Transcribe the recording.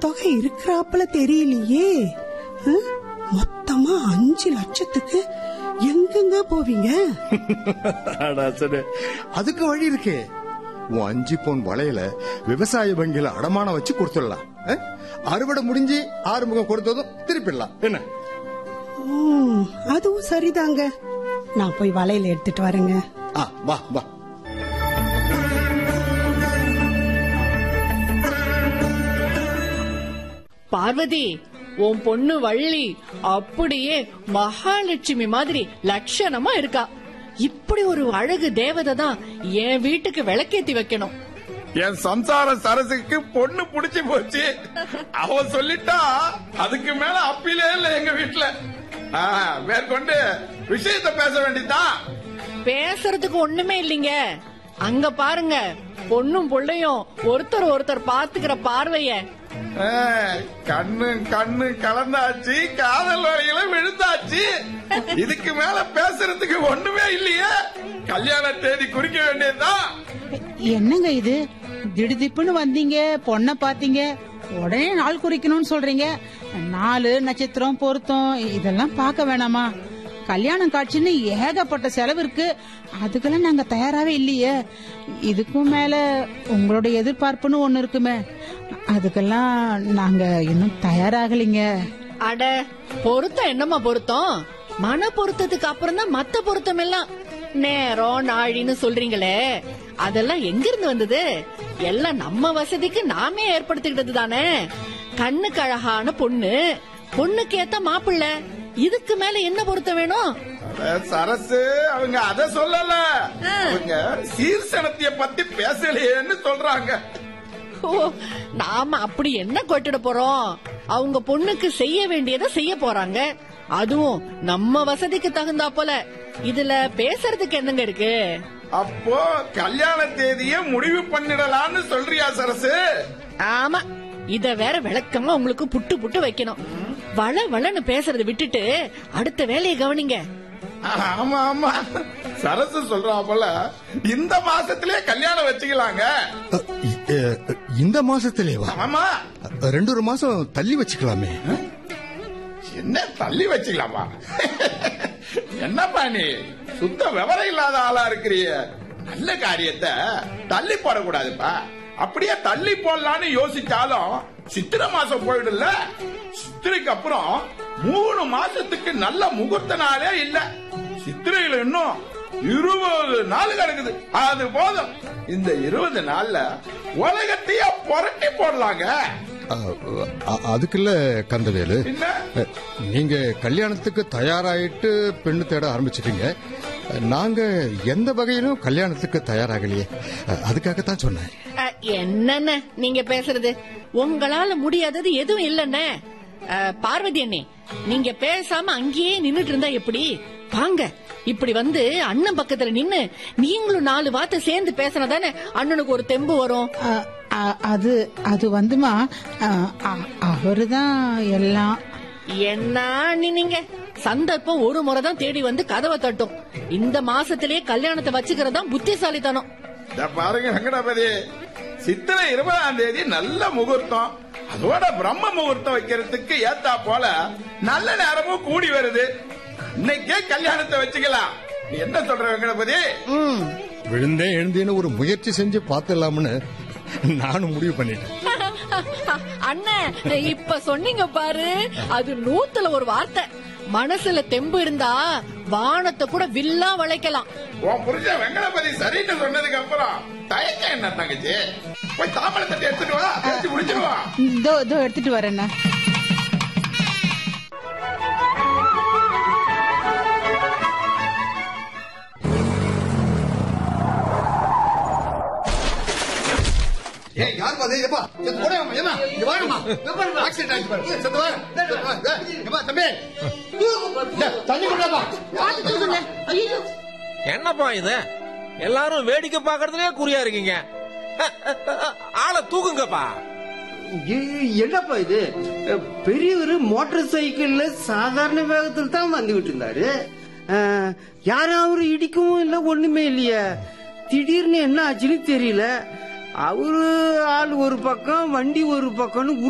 தொகை இருக்கிறாப்புல தெரியலையே. மொத்தமா 5 லட்சத்துக்கு எங்கெங்க போவீங்க? அதுக்கு வழி இருக்கு. 5 பவுன் வளையல விவசாய வங்கியில அடமான வச்சு கொடுத்துடலாம். அறுவடை முடிஞ்சு ஆறுமுகம் கொடுத்ததும் திருப்பிடலாம். என்ன? அதுவும் சரிதாங்க. நான் போய் வளையல எடுத்துட்டு வரேங்க. வா வா. பார்வதி, உன் பொண்ணு வள்ளி அப்படியே மகாலட்சுமி மாதிரி லட்சணமா இருக்கா. இப்படி ஒரு அழகு தேவதை தான் என் வீட்டுக்கு விளக்கேத்தி வைக்கணும். என் சம்சார சரசுக்கு பொண்ணு புடிச்சு போச்சு. அவ சொல்லிட்டா அதுக்கு மேல அப்பிலே இல்ல எங்க வீட்டுல. மேற்கொண்டு விஷயத்த பேச வேண்டியதான். பேசுறதுக்கு ஒண்ணுமே இல்லைங்க. அங்க பாருங்க, பொண்ணும் பிள்ளையும் ஒருத்தர் பாத்துக்கிற பார்வைய. கண்ணு கண்ணு கலந்தாச்சு, காதல் வரையில விழுந்தாச்சு. இதுக்கு மேல பேசுறதுக்கு ஒண்ணுமே இல்லையே. கல்யாண தேதி குறிக்க வேண்டியதுதான். என்னங்க இது, திடுதிப்புன்னு வந்தீங்க, பொண்ண பாத்தீங்க, உடனே நாள் குறிக்கணும்னு சொல்றீங்க. 4 நட்சத்திரம் பொருத்தம் இதெல்லாம் பார்க்க வேணாமா? கல்யாணம் காட்சின்னு ஏகப்பட்ட செலவு இருக்கு. அதுக்கெல்லாம் நாங்க தயாராவே இல்லையே. இதுக்கும் மேல உங்களோட எதிர்பார்ப்புன்னு ஒண்ணு இருக்குமே, அதுக்கெல்லாம் நாங்க இன்னும் தயாராகலைங்க. அட, பொருத்தம் என்னமா பொருத்தம்? மன பொருத்தத்துக்கு அப்புறம் தான் மத்த பொருத்தம் எல்லாம். நேரம் நாழின்னு சொல்றீங்களே, அதெல்லாம் எங்க இருந்து வந்தது? எல்லாம் நம்ம வசதிக்கு நாமே ஏற்படுத்திக்கிட்டது தானே. கண்ணுக்கு அழகான பொண்ணு, பொண்ணுக்கு ஏத்த மாப்பிள்ள, இதுக்கு மேல என்ன பொருத்தம் வேணும்? சரசு அவங்க அத சொல்லல, அவங்க சீர்சனத்திய பத்தி பேசலையேன்னு சொல்றாங்க. நாம அப்படி என்ன கொட்டிட போறோம்? அவங்க பொண்ணுக்கு செய்ய வேண்டியதை செய்ய போறாங்க, அதுவும் நம்ம வசதிக்கு தகுந்தா போல. இதுல பேசுறதுக்கு என்னங்க இருக்கு? அப்போ கல்யாண தேதியை முடிவு பண்ணிடலாம்னு சொல்றியா சரசு? ஆமா, இத வேற விளக்கமா உங்களுக்கு புட்டு புட்டு வைக்கணும். வளன்னு பேசுறதை விட்டுட்டு அடுத்த வேலையை கவனிங்க. ஆமா ஆமா, சரசு சொல்றா போல இந்த மாசத்திலே கல்யாணம் வச்சுக்கலாங்க. இந்த மாசத்திலேவா? ஆமா, 2 மாசம் தள்ளி வச்சுக்கலாமே. என்ன தள்ளி வச்சுக்கலாமா? என்னப்பா நீ சுத்த விவரம் இல்லாத ஆளா இருக்கிறிய. நல்ல காரியத்தை தள்ளி போடக்கூடாதுப்பா. அப்படியே தள்ளி போடலான்னு யோசிச்சாலும் சித்திரை மாசம் போயிடுல. சித்திரைக்கு அப்புறம் 3 மாசத்துக்கு நல்ல முகூர்த்த நாளே இல்ல. சித்திரையில இன்னும் 20 நாள் கிடக்குது. அது போதும். இந்த 20 நாள்ல உலகத்தையே புரட்டி போடலாங்க. அதுக்குள்ள கந்தவேலு, நீங்க கல்யாணத்துக்கு தயாராயிட்டு பெண்ணு தேட ஆரம்பிச்சிட்டீங்க. நாங்க எந்த வகையிலும் கல்யாணத்துக்கு தயாராகலையே, அதுக்காகத்தான் சொன்னேன். என்னன்னு நீங்க பேசுறது? உங்களால முடியாதது எதுவும் இல்லன்னு. பார்வதி அண்ணே, நீங்க பேசாம அங்கேயே நின்னுட்டு இருந்தா எப்படி? வாங்க, இப்படி வந்து அண்ணன் பக்கத்துல நின்னு நீங்களும் 4 வார்த்தை சேர்ந்து பேசினதானே அண்ணனுக்கு ஒரு தெம்பு வரும். அது வந்துமா, அவருதான் எல்லாம். என்ன நீங்க சந்தர்ப்பம் ஒரு முறைதான் தேடி வந்து கதவை தட்டும். இந்த மாசத்திலேயே கல்யாணத்தை வச்சுக்கிறதா புத்திசாலித்தனம். பாருங்க வெங்கடாபதி, சித்திரை 20ஆம் தேதி நல்ல முகூர்த்தம். அதோட பிரம்ம முகூர்த்தம் வைக்கிறதுக்கு ஏத்தா போல நல்ல நேரமும் கூடி வருது. இன்னைக்கே கல்யாணத்தை வச்சுக்கலாம். நீ என்ன சொல்ற வெங்கடாபதி? விழுந்தேன் எழுந்தேன்னு ஒரு முயற்சி செஞ்சு பாத்துலாம்னு நானும் முடிவு பண்ணிட்டேன். அண்ணன் இப்ப சொன்னீங்க பாரு, அது 100ல ஒரு வார்த்தை. மனசுல தெம்பு இருந்தா வானத்தை கூட வில்லா வளைக்கலாம். உன் புருஷன் வெங்கடாபதி சரின்னு சொன்னதுக்கு அப்புறம் தயக்கம் என்ன தங்கச்சி? போய் தாமரத்தை எடுத்துட்டு வா, பேசி முடிச்சிருவா. இதோ எடுத்துட்டு வரேன்னா. என்னப்பா இது, எல்லாரும் வேடிக்கை பாக்குறதுலயே குறியா இருக்கீங்க. ஆளை தூக்குங்கப்பா. என்னப்பா இது? பெரியவர் மோட்டார் சைக்கிள்ல சாதாரண வேகத்தில் தான் வந்துகிட்டு இருந்தாரு. யாரும் அவரு இடிக்கவும் இல்ல, ஒண்ணுமே இல்லையா. திடீர்னு என்ன ஆச்சுன்னு தெரியல. அவரு ஆள் ஒரு பக்கம், வண்டி ஒரு பக்கம்னு